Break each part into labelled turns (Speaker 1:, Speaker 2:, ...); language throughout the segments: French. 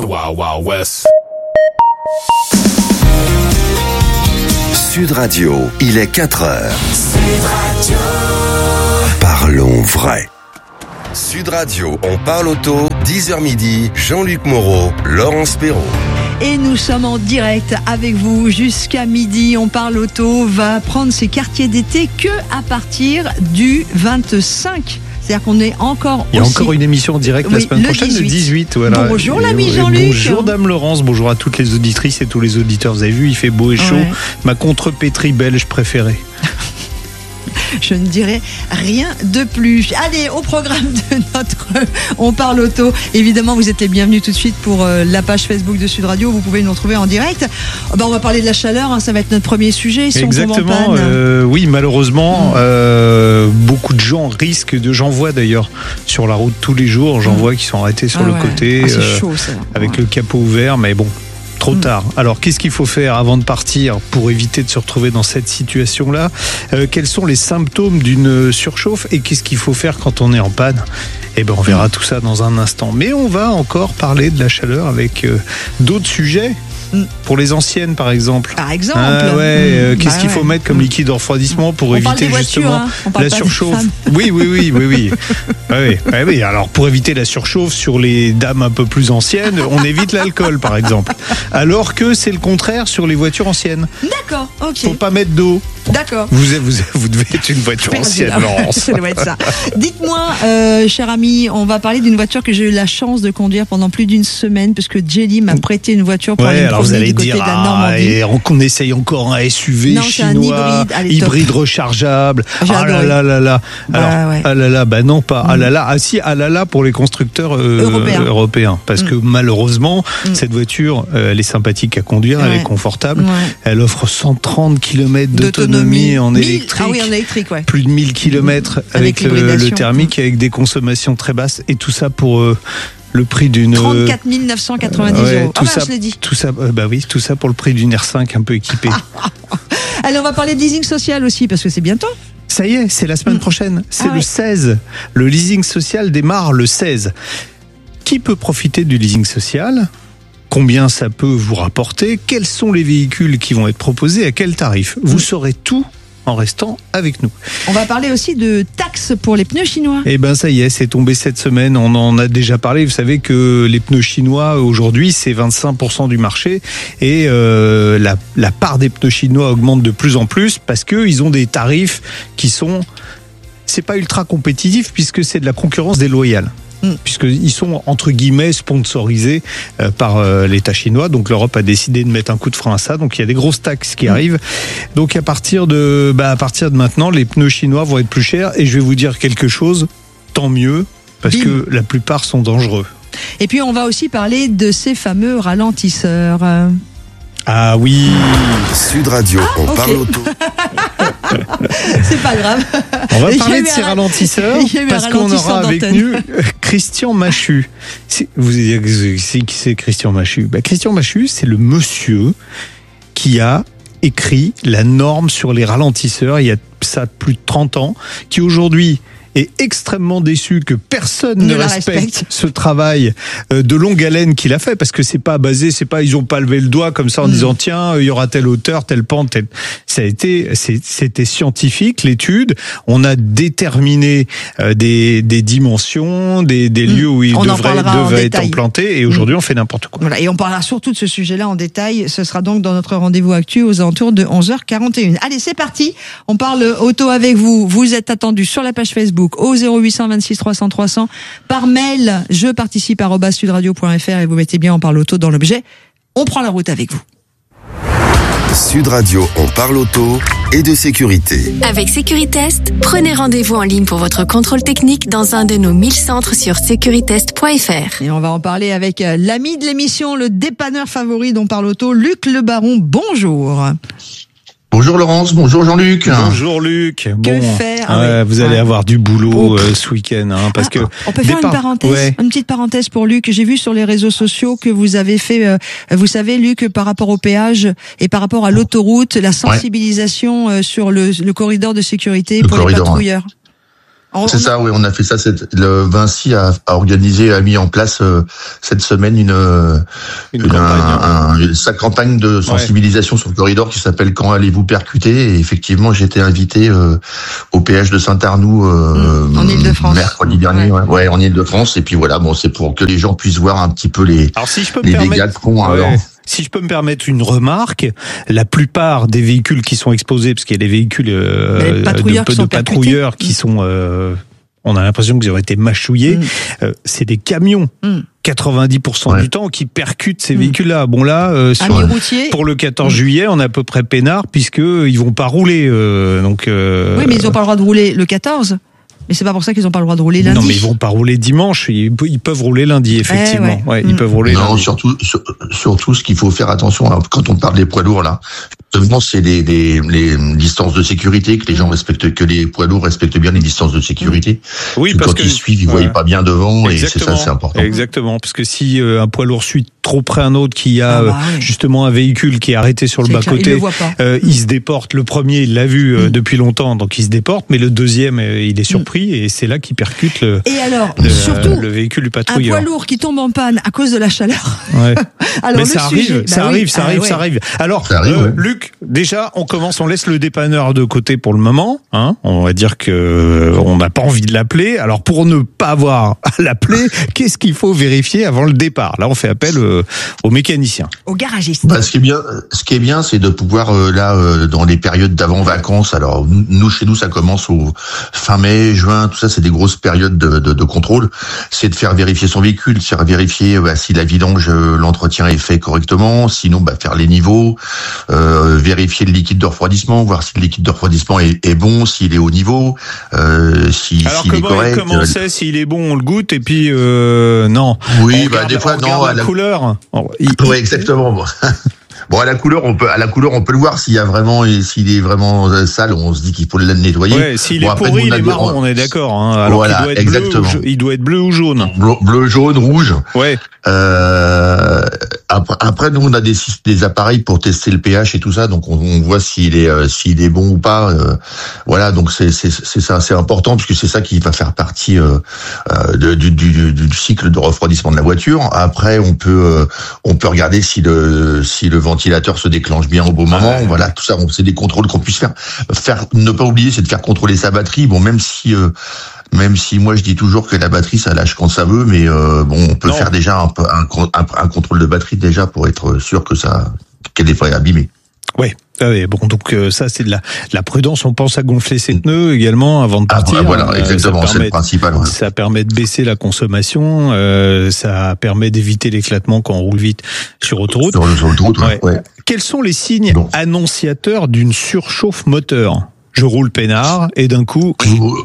Speaker 1: Wild Wild West.
Speaker 2: Sud Radio, il est 4h. Sud Radio. Parlons vrai. Sud Radio, on parle auto, 10h midi, Jean-Luc Moreau, Laurence Perrault.
Speaker 3: Et nous sommes en direct avec vous jusqu'à midi. On parle auto va prendre ses quartiers d'été que à partir du 25. C'est-à-dire qu'on est encore.
Speaker 4: Il y a encore une émission en direct la semaine prochaine, le 18. Voilà.
Speaker 3: Bonjour l'ami Jean-Luc.
Speaker 4: Bonjour Dame Laurence, bonjour à toutes les auditrices et tous les auditeurs. Vous avez vu, il fait beau et chaud. Ouais. Ma contrepétrie belge préférée.
Speaker 3: Je ne dirai rien de plus. Allez, au programme de notre On parle auto. Évidemment, vous êtes les bienvenus tout de suite pour la page Facebook de Sud Radio. Vous pouvez nous retrouver en direct. On va parler de la chaleur, hein, ça va être notre premier sujet. Si
Speaker 4: exactement.
Speaker 3: On tombe en panne.
Speaker 4: Oui, malheureusement, beaucoup de gens risquent de. J'en vois d'ailleurs sur la route tous les jours. J'en vois qui sont arrêtés sur le côté,
Speaker 3: c'est chaud, ça.
Speaker 4: avec le capot ouvert. Mais bon. Trop tard. Alors, qu'est-ce qu'il faut faire avant de partir pour éviter de se retrouver dans cette situation-là ? Quels sont les symptômes d'une surchauffe et qu'est-ce qu'il faut faire quand on est en panne ? Eh ben, on verra tout ça dans un instant. Mais on va encore parler de la chaleur avec d'autres sujets. Pour les anciennes, par exemple.
Speaker 3: Par exemple.
Speaker 4: Qu'est-ce qu'il faut mettre comme liquide de refroidissement pour éviter justement la surchauffe ? Oui. Oui. Alors, pour éviter la surchauffe sur les dames un peu plus anciennes, on évite l'alcool, par exemple. Alors que c'est le contraire sur les voitures anciennes.
Speaker 3: D'accord, ok.
Speaker 4: Faut pas mettre d'eau.
Speaker 3: D'accord.
Speaker 4: Vous devez être une voiture ancienne, Laurence.
Speaker 3: Ça doit être ça. Dites-moi, cher ami, on va parler d'une voiture que j'ai eu la chance de conduire pendant plus d'une semaine, parce que Jelly m'a prêté une voiture pour aller me promener du côté de la Normandie.
Speaker 4: On essaye encore un SUV chinois,
Speaker 3: un
Speaker 4: hybride rechargeable. Non pas. Ah là là pour les constructeurs européens. Parce que malheureusement, cette voiture, elle est sympathique à conduire, elle est confortable. Elle offre 130 km d'autonomie en électrique.
Speaker 3: Ah oui, en électrique, ouais.
Speaker 4: Plus de 1000 km avec le thermique, avec des consommations très basses. Et tout ça pour le prix d'une
Speaker 3: 34 990 euros. Je l'ai dit.
Speaker 4: Tout ça pour le prix d'une R5 un peu équipée.
Speaker 3: Allez, on va parler de leasing social aussi, parce que c'est bientôt.
Speaker 4: Ça y est, c'est la semaine prochaine. C'est le 16. Le leasing social démarre le 16. Qui peut profiter du leasing social ? Combien ça peut vous rapporter ? Quels sont les véhicules qui vont être proposés ? À quel tarif ? Vous saurez tout en restant avec nous.
Speaker 3: On va parler aussi de taxes pour les pneus chinois.
Speaker 4: Eh ben ça y est, c'est tombé cette semaine. On en a déjà parlé. Vous savez que les pneus chinois aujourd'hui, c'est 25% du marché et la part des pneus chinois augmente de plus en plus parce que ils ont des tarifs qui sont, c'est pas ultra compétitif puisque c'est de la concurrence déloyale. Puisqu'ils sont entre guillemets sponsorisés par l'État chinois, donc l'Europe a décidé de mettre un coup de frein à ça. Donc il y a des grosses taxes qui arrivent. Donc à partir de maintenant, les pneus chinois vont être plus chers. Et je vais vous dire quelque chose, tant mieux, parce que la plupart sont dangereux.
Speaker 3: Et puis on va aussi parler de ces fameux ralentisseurs.
Speaker 4: Ah oui.
Speaker 2: Sud Radio, on parle auto.
Speaker 3: C'est pas grave.
Speaker 4: On va parler de ces ralentisseurs parce qu'on aura avec nous Christian Machu. Vous allez dire qui c'est Christian Machu ? Christian Machu, c'est le monsieur qui a écrit la norme sur les ralentisseurs il y a ça plus de 30 ans, qui aujourd'hui est extrêmement déçu que personne ne respecte ce travail de longue haleine qu'il a fait, parce que ils ont pas levé le doigt comme ça en disant tiens, il y aura telle hauteur, telle pente, c'était scientifique l'étude. On a déterminé des dimensions, des lieux où il devrait être implanté, et aujourd'hui on fait n'importe quoi.
Speaker 3: Voilà, et on parlera surtout de ce sujet-là en détail. Ce sera donc dans notre rendez-vous actu aux alentours de 11h41. Allez, c'est parti. On parle auto avec vous. Vous êtes attendus sur la page Facebook au 0800 26 300 300, par mail jeparticipe@sudradio.fr, et vous mettez bien on parle auto dans l'objet. On prend la route avec vous.
Speaker 2: Sud Radio, on parle auto et de sécurité.
Speaker 5: Avec Sécuritest, prenez rendez-vous en ligne pour votre contrôle technique dans un de nos 1000 centres sur securitest.fr.
Speaker 3: Et on va en parler avec l'ami de l'émission, le dépanneur favori d'On parle auto, Luc Le Baron. Bonjour.
Speaker 6: Bonjour Laurence, bonjour Jean-Luc.
Speaker 4: Bonjour Luc.
Speaker 3: Que faire
Speaker 4: vous allez avoir du boulot ce week-end, parce que
Speaker 3: on peut faire une parenthèse, une petite parenthèse pour Luc. J'ai vu sur les réseaux sociaux que vous avez fait, vous savez Luc, par rapport au péage et par rapport à l'autoroute, la sensibilisation sur le corridor de sécurité pour les patrouilleurs.
Speaker 6: C'est ça, oui, on a fait ça. Vinci a mis en place cette semaine sa campagne de sensibilisation sur le corridor qui s'appelle Quand allez-vous percuter ? Et effectivement, j'étais invité au péage de Saint-Arnoux
Speaker 3: en Île-de-France.
Speaker 6: Mercredi dernier, ouais, en Île-de-France. Et puis voilà, bon, c'est pour que les gens puissent voir un petit peu les dégâts de fond.
Speaker 4: Si je peux me permettre une remarque, la plupart des véhicules qui sont exposés, parce qu'il y a des véhicules de patrouilleurs qui sont, on a l'impression qu'ils ont été mâchouillés, c'est des camions. 90% du temps qui percutent ces véhicules-là. Bon là, pour le 14 juillet, on est à peu près peinard puisque ils vont pas rouler.
Speaker 3: Oui, mais ils ont pas le droit de rouler le 14. Mais c'est pas pour ça qu'ils n'ont pas le droit de rouler lundi.
Speaker 4: Non, mais ils vont pas rouler dimanche. Ils peuvent rouler lundi, effectivement. Ils peuvent rouler lundi.
Speaker 6: Surtout, ce qu'il faut faire attention quand on parle des poids lourds là. Justement, c'est les distances de sécurité, que les gens respectent, que les poids lourds respectent bien les distances de sécurité.
Speaker 4: Oui, parce que
Speaker 6: quand ils suivent, ils voient pas bien devant, et c'est ça, c'est important.
Speaker 4: Exactement, parce que si un poids lourd suit trop près un autre qui a justement un véhicule qui est arrêté sur le bas-côté, il se déporte. Le premier, il l'a vu depuis longtemps, donc il se déporte, mais le deuxième, il est surpris et c'est là qu'il percute le véhicule du patrouilleur.
Speaker 3: Un poids lourd qui tombe en panne à cause de la chaleur.
Speaker 4: Alors, mais ça arrive. Alors, Luc, déjà, on laisse le dépanneur de côté pour le moment. On va dire que on n'a pas envie de l'appeler. Alors, pour ne pas avoir à l'appeler, qu'est-ce qu'il faut vérifier avant le départ ? Là, on fait appel aux mécaniciens,
Speaker 3: aux garagistes.
Speaker 6: Ce qui est bien, c'est de pouvoir dans les périodes d'avant-vacances. Alors, chez nous, ça commence au fin mai, juin, tout ça, c'est des grosses périodes de contrôle. C'est de faire vérifier son véhicule, de faire vérifier si la vidange, l'entretien est fait correctement. Sinon, faire les niveaux. Vérifier le liquide de refroidissement, voir si le liquide de refroidissement est bon, s'il est au niveau, s'il est correct.
Speaker 4: Comment on sait s'il est bon, on le goûte et puis non.
Speaker 6: Oui, des fois non.
Speaker 4: À la couleur.
Speaker 6: Oui, exactement. Bon, à la couleur, on peut le voir s'il est vraiment sale, on se dit qu'il faut le nettoyer.
Speaker 4: Ouais, s'il est pourri, il est marron, on est d'accord. Alors
Speaker 6: voilà,
Speaker 4: il doit être bleu ou jaune.
Speaker 6: Bleu, jaune, rouge.
Speaker 4: Ouais.
Speaker 6: Après, nous, on a des appareils pour tester le pH et tout ça, donc on voit s'il est bon ou pas. Voilà, donc c'est ça, c'est important parce que c'est ça qui va faire partie du cycle de refroidissement de la voiture. Après, on peut regarder si le ventilateur se déclenche bien au bon moment. Voilà, tout ça, c'est des contrôles qu'on puisse faire. Ne pas oublier, c'est de faire contrôler sa batterie. Bon, même si moi je dis toujours que la batterie ça lâche quand ça veut, mais on peut faire déjà un contrôle de batterie déjà pour être sûr qu'elle n'est pas abîmée.
Speaker 4: Ouais. Bon, donc ça c'est de la prudence. On pense à gonfler ses pneus également avant de partir.
Speaker 6: Voilà, exactement, c'est le principal. Ouais.
Speaker 4: Ça permet de baisser la consommation, ça permet d'éviter l'éclatement quand on roule vite sur autoroute.
Speaker 6: Sur l'autoroute, ouais.
Speaker 4: Quels sont les signes annonciateurs d'une surchauffe moteur ? Je roule peinard et d'un coup...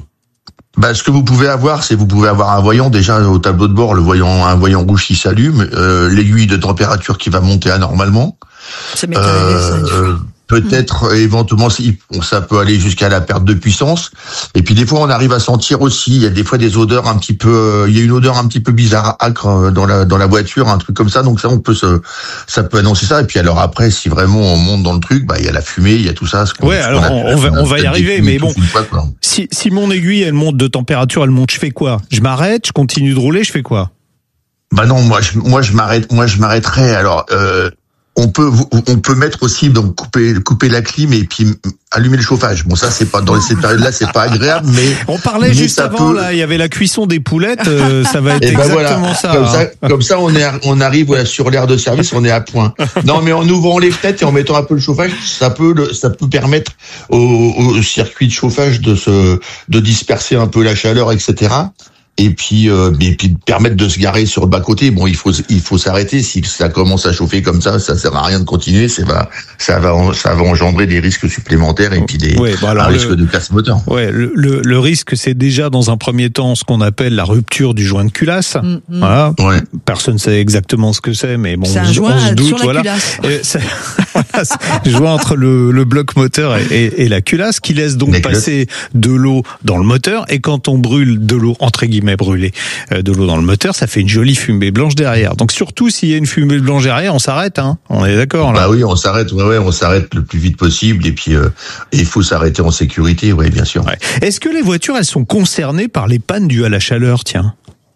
Speaker 6: Ce que vous pouvez avoir, c'est un voyant déjà au tableau de bord, un voyant rouge qui s'allume, l'aiguille de température qui va monter anormalement.
Speaker 3: Ça m'est arrivé, ça.
Speaker 6: Peut-être éventuellement ça peut aller jusqu'à la perte de puissance. Et puis des fois on arrive à sentir aussi, il y a des fois des odeurs il y a une odeur un petit peu bizarre, âcre dans la voiture, un truc comme ça. Donc ça ça peut annoncer ça. Et puis alors après, si vraiment on monte dans le truc, il y a la fumée, il y a tout ça.
Speaker 4: Alors on va y arriver, mais bon. Si mon aiguille elle monte de température, je fais quoi ? Je m'arrête, je continue de rouler, je fais quoi ?
Speaker 6: Non, moi je m'arrêterai. Alors on peut mettre aussi, donc couper la clim et puis allumer le chauffage. Bon, ça c'est pas dans cette période-là, c'est pas agréable, mais
Speaker 4: on parlait juste avant là, il y avait la cuisson des poulettes, ça va être exactement ça.
Speaker 6: Comme ça on arrive sur l'aire de service, on est à point. Non, mais en ouvrant les fenêtres et en mettant un peu le chauffage, ça peut permettre au circuit de chauffage de disperser un peu la chaleur, etc. Et puis permettre de se garer sur le bas-côté. Bon, il faut s'arrêter. Si ça commence à chauffer comme ça sert à rien de continuer. Ça va engendrer des risques supplémentaires et puis un risque de casse moteur.
Speaker 4: Ouais, le risque, c'est déjà dans un premier temps ce qu'on appelle la rupture du joint de culasse. Voilà. Ouais. Personne ne sait exactement ce que c'est, mais bon,
Speaker 3: c'est un joint on se doute. Sur la culasse.
Speaker 4: Je vois entre le bloc moteur et la culasse qui laisse donc passer de l'eau dans le moteur. Et quand on brûle de l'eau, entre guillemets brûler de l'eau dans le moteur, ça fait une jolie fumée blanche derrière. Donc surtout s'il y a une fumée blanche derrière, on s'arrête, hein. On est d'accord là.
Speaker 6: Bah oui, on s'arrête. Ouais, on s'arrête le plus vite possible. Et puis il faut s'arrêter en sécurité. Oui, bien sûr.
Speaker 4: Ouais. Est-ce que les voitures, elles sont concernées par les pannes dues à la chaleur, tiens?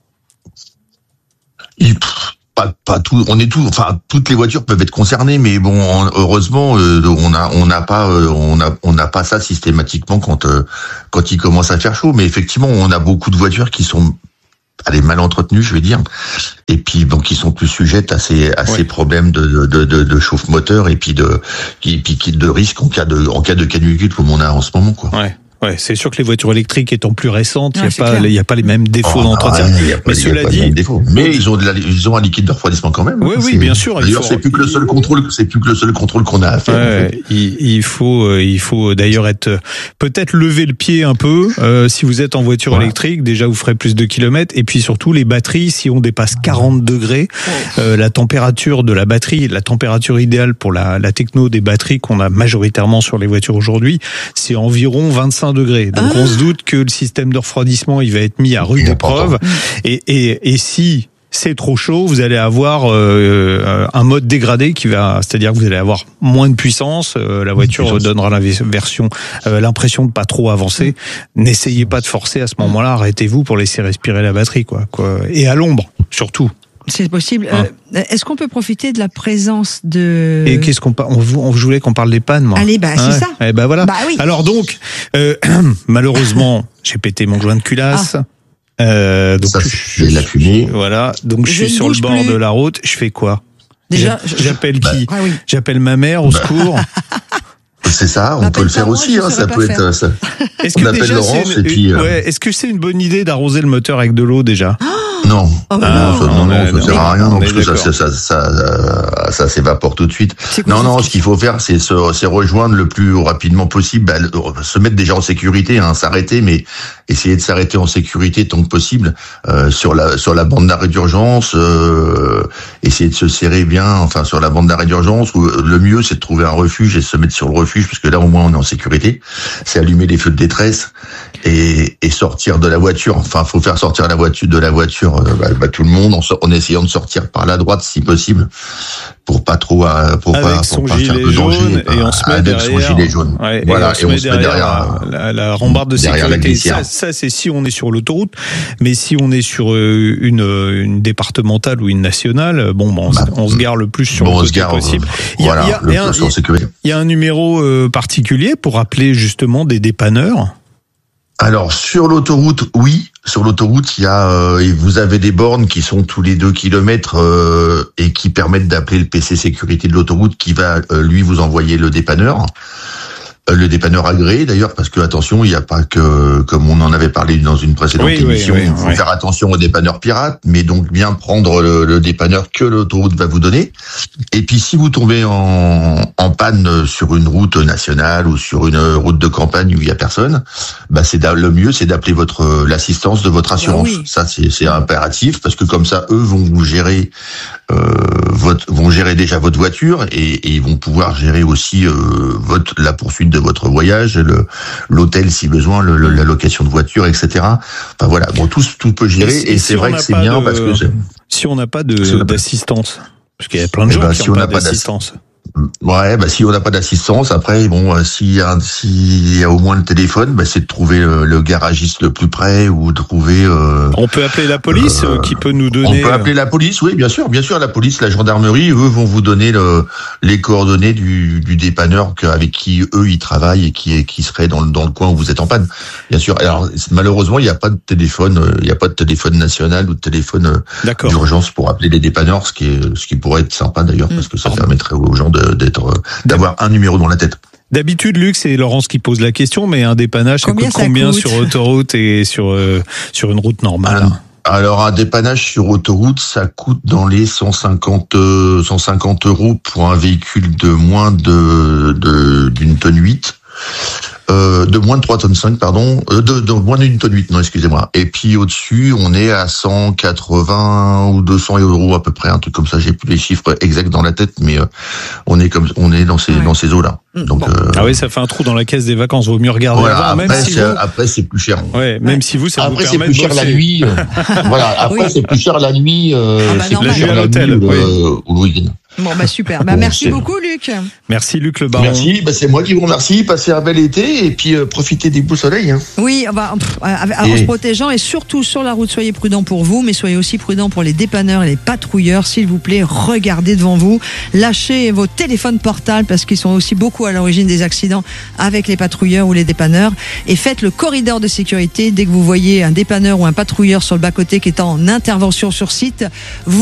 Speaker 6: Pas tout, toutes les voitures peuvent être concernées, mais bon, heureusement, on n'a pas ça systématiquement quand il commence à faire chaud. Mais effectivement, on a beaucoup de voitures qui sont mal entretenues, je vais dire, et puis bon, qui sont plus sujettes à ces problèmes de chauffe-moteur et puis de risque en cas de canicule comme on a en ce moment, quoi.
Speaker 4: Ouais, c'est sûr que les voitures électriques étant plus récentes, il y a pas les mêmes défauts d'entretien. Mais cela dit,
Speaker 6: mais ils ont un liquide de refroidissement quand même.
Speaker 4: Oui, bien sûr.
Speaker 6: D'ailleurs, c'est plus que le seul contrôle qu'on a à faire.
Speaker 4: Ouais, en fait. Il faut d'ailleurs peut-être lever le pied un peu si vous êtes en voiture électrique. Déjà, vous ferez plus de kilomètres. Et puis surtout, les batteries, si on dépasse 40 degrés, la température de la batterie, la température idéale pour la techno des batteries qu'on a majoritairement sur les voitures aujourd'hui, c'est environ 25 degrés. Donc on se doute que le système de refroidissement il va être mis à rude épreuve et si c'est trop chaud, vous allez avoir un mode dégradé c'est-à-dire que vous allez avoir moins de puissance, la voiture donnera l'impression de pas trop avancer. N'essayez pas de forcer à ce moment-là, arrêtez-vous pour laisser respirer la batterie quoi. Et à l'ombre surtout.
Speaker 3: C'est possible. Est-ce qu'on peut profiter de la présence de...
Speaker 4: Et qu'est-ce qu'on parle? Je voulais qu'on parle des pannes, moi.
Speaker 3: Allez, c'est ça.
Speaker 4: Et voilà.
Speaker 3: Oui.
Speaker 4: Alors donc, malheureusement, j'ai pété mon joint de culasse. Donc
Speaker 6: ça, c'est la fumée.
Speaker 4: Voilà. Donc je suis sur le bord de la route. Je fais quoi?
Speaker 3: Déjà,
Speaker 4: j'appelle qui? J'appelle ma mère au secours.
Speaker 6: C'est ça, on peut le faire aussi, ça peut être ça.
Speaker 4: On appelle Laurence et puis est-ce que c'est une bonne idée d'arroser le moteur avec de l'eau déjà?
Speaker 6: Non, ça sert à rien, parce que ça s'évapore tout de suite. Non, ce qu'il faut faire, c'est rejoindre le plus rapidement possible, se mettre déjà en sécurité, s'arrêter, mais essayer de s'arrêter en sécurité tant que possible, sur la bande d'arrêt d'urgence, essayer de se serrer bien, sur la bande d'arrêt d'urgence, ou le mieux, c'est de trouver un refuge et de se mettre sur le refuge, parce que là, au moins, on est en sécurité. C'est allumer les feux de détresse et sortir de la voiture. Faut faire sortir de la voiture tout le monde en essayant de sortir par la droite si possible pour pas faire de danger
Speaker 4: et on se met
Speaker 6: avec son gilet jaune.
Speaker 4: Voilà, et on se met derrière la rambarde de sécurité. Ça c'est si on est sur l'autoroute, mais si on est sur une départementale ou une nationale, on se gare le plus sur le côté possible. Il y a un numéro particulier pour appeler justement des dépanneurs.
Speaker 6: Alors sur l'autoroute, oui. Sur l'autoroute, vous avez des bornes qui sont tous les 2 kilomètres et qui permettent d'appeler le PC sécurité de l'autoroute qui va lui vous envoyer le dépanneur. Le dépanneur agréé d'ailleurs, parce que attention, il n'y a pas que, comme on en avait parlé dans une précédente émission, il faut faire attention aux dépanneurs pirates, mais donc bien prendre le dépanneur que l'autoroute va vous donner. Et puis si vous tombez en panne sur une route nationale ou sur une route de campagne où il y a personne, le mieux c'est d'appeler l'assistance de votre assurance. Ça c'est impératif, parce que comme ça eux vont vous gérer déjà votre voiture et ils vont pouvoir gérer aussi la poursuite de votre voyage, l'hôtel si besoin, la location de voiture, etc. Tout peut gérer et c'est vrai que c'est bien parce que
Speaker 4: si on n'a pas d'assistance, parce qu'il y a plein de gens qui n'ont pas d'assistance.
Speaker 6: Si on n'a pas d'assistance, après, s'il y a au moins le téléphone, c'est de trouver le garagiste le plus près ou de trouver.
Speaker 4: On peut appeler la police qui peut nous donner.
Speaker 6: On peut appeler la police, oui, bien sûr, la police, la gendarmerie, eux vont vous donner les coordonnées du dépanneur avec qui eux ils travaillent et qui serait dans le coin où vous êtes en panne, bien sûr. Alors malheureusement, il n'y a pas de téléphone, national ou de téléphone d'urgence pour appeler les dépanneurs, ce qui pourrait être sympa d'ailleurs, parce que ça permettrait aux gens d'avoir un numéro dans la tête.
Speaker 4: D'habitude, Luc, c'est Laurence qui pose la question, mais un dépannage, ça coûte combien sur autoroute et sur une route normale?
Speaker 6: Alors, un dépannage sur autoroute, ça coûte dans les 150 euros pour un véhicule de moins d'une tonne 8. De moins de 3,5 tonnes, pardon. De moins d'1,8 tonne, non, excusez-moi. Et puis au-dessus, on est à 180 ou 200 € à peu près, un truc comme ça. J'ai plus les chiffres exacts dans la tête, mais on est dans ces eaux-là. Donc,
Speaker 4: ah oui, ça fait un trou dans la caisse des vacances. Vaut mieux regarder
Speaker 6: voilà,
Speaker 4: avant,
Speaker 6: après, c'est plus cher.
Speaker 4: Ouais, même si vous, ça
Speaker 6: après,
Speaker 4: vous permet de bosser.
Speaker 6: Après, c'est plus cher la nuit. Voilà. Après, c'est plus cher la nuit. C'est plus cher la nuit ou le week-end.
Speaker 3: Bon, super. Merci beaucoup, Luc.
Speaker 4: Merci, Luc Le Baron.
Speaker 6: Merci. C'est moi qui vous remercie. Passez un bel été et puis profitez des beaux soleils. Hein.
Speaker 3: Oui, en se protégeant et surtout sur la route, soyez prudents pour vous, mais soyez aussi prudents pour les dépanneurs et les patrouilleurs. S'il vous plaît, regardez devant vous. Lâchez vos téléphones portables parce qu'ils sont aussi beaucoup à l'origine des accidents avec les patrouilleurs ou les dépanneurs. Et faites le corridor de sécurité dès que vous voyez un dépanneur ou un patrouilleur sur le bas-côté qui est en intervention sur site.